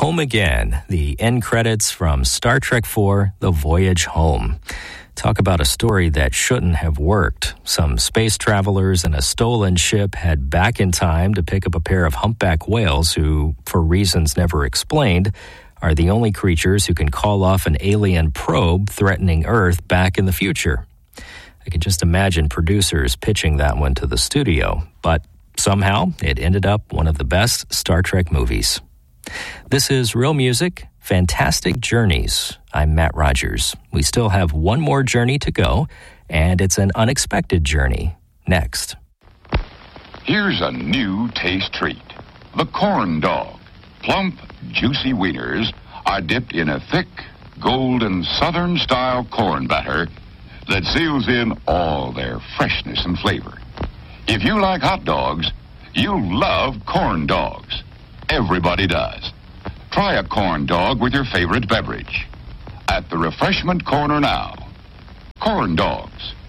Home Again, the end credits from Star Trek IV, The Voyage Home. Talk about a story that shouldn't have worked. Some space travelers in a stolen ship head back in time to pick up a pair of humpback whales who, for reasons never explained, are the only creatures who can call off an alien probe threatening Earth back in the future. I can just imagine producers pitching that one to the studio, but somehow it ended up one of the best Star Trek movies. This is Real Music, Fantastic Journeys. I'm Matt Rogers. We still have one more journey to go, and it's an unexpected journey. Next. Here's a new taste treat. The corn dog. Plump, juicy wieners are dipped in a thick, golden, southern-style corn batter that seals in all their freshness and flavor. If you like hot dogs, you'll love corn dogs. Everybody does. Try a corn dog with your favorite beverage. At the refreshment corner now. Corn dogs.